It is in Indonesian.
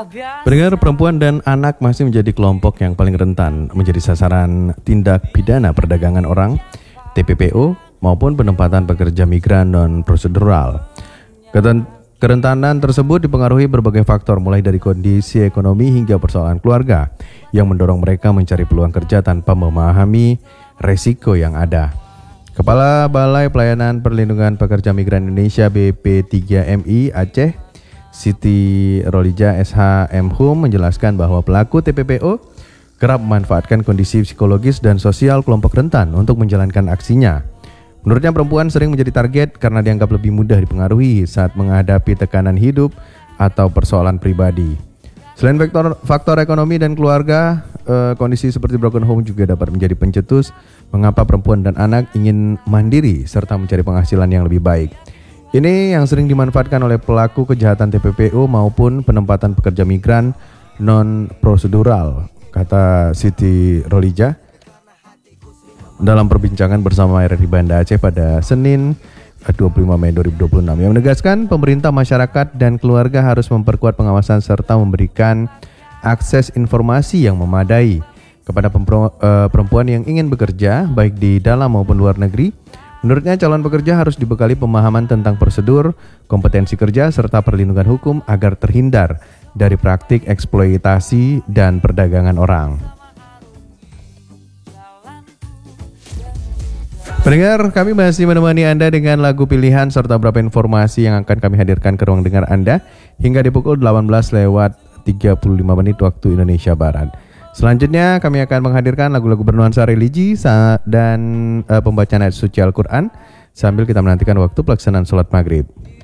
Pendengar, perempuan dan anak masih menjadi kelompok yang paling rentan menjadi sasaran tindak pidana perdagangan orang, TPPO, maupun penempatan pekerja migran non-prosedural. Kerentanan tersebut dipengaruhi berbagai faktor, mulai dari kondisi ekonomi hingga persoalan keluarga, yang mendorong mereka mencari peluang kerja tanpa memahami resiko yang ada. Kepala Balai Pelayanan Perlindungan Pekerja Migran Indonesia BP3MI Aceh, Siti Rolija SHM Hum, menjelaskan bahwa pelaku TPPO kerap memanfaatkan kondisi psikologis dan sosial kelompok rentan untuk menjalankan aksinya. Menurutnya, perempuan sering menjadi target karena dianggap lebih mudah dipengaruhi saat menghadapi tekanan hidup atau persoalan pribadi. Selain faktor ekonomi dan keluarga, kondisi seperti broken home juga dapat menjadi pencetus mengapa perempuan dan anak ingin mandiri serta mencari penghasilan yang lebih baik. Ini yang sering dimanfaatkan oleh pelaku kejahatan TPPO maupun penempatan pekerja migran non-prosedural, kata Siti Rolija dalam perbincangan bersama RRI Banda Aceh pada Senin 25 Mei 2026, yang menegaskan pemerintah, masyarakat, dan keluarga harus memperkuat pengawasan serta memberikan akses informasi yang memadai kepada perempuan yang ingin bekerja baik di dalam maupun luar negeri. Menurutnya, calon pekerja harus dibekali pemahaman tentang prosedur, kompetensi kerja, serta perlindungan hukum agar terhindar dari praktik eksploitasi dan perdagangan orang. Pendengar, kami masih menemani Anda dengan lagu pilihan serta beberapa informasi yang akan kami hadirkan ke ruang dengar Anda hingga di pukul 18:35 waktu Indonesia Barat. Selanjutnya kami akan menghadirkan lagu-lagu bernuansa religi dan pembacaan ayat suci Al-Quran sambil kita menantikan waktu pelaksanaan sholat maghrib.